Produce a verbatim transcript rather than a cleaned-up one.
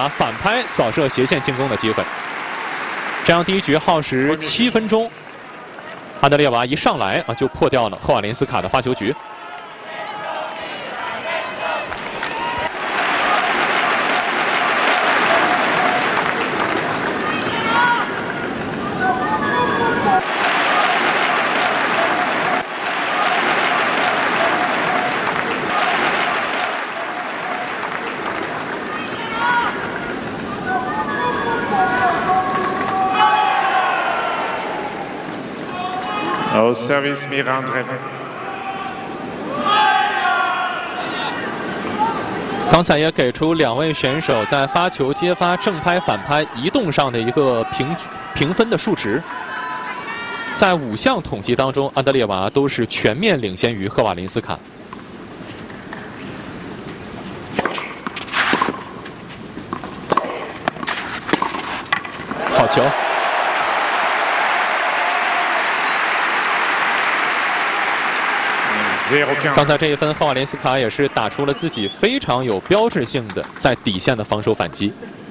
瓦反拍扫射斜线进攻的机会。这样第一局耗时七分钟，安德烈娃一上来啊就破掉了赫瓦林斯卡的发球局。 Au service Mira Andreeva。 刚才也给出两位选手在发球、接发、正拍、反拍、移动上的一个平评分的数值。在五项统计当中，安德烈娃都是全面领先于赫瓦林斯卡。好球！ 刚才这一分，赫瓦林斯卡也是打出了自己非常有标志性的在底线的防守反击。